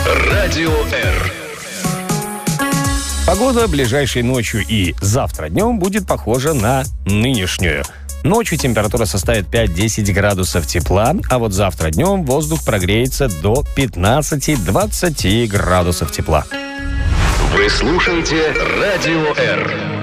Радио R. Погода ближайшей ночью и завтра днем будет похожа на нынешнюю. Ночью температура составит 5-10 градусов тепла, а вот завтра днем воздух прогреется до 15-20 градусов тепла. Вы слушаете Радио R.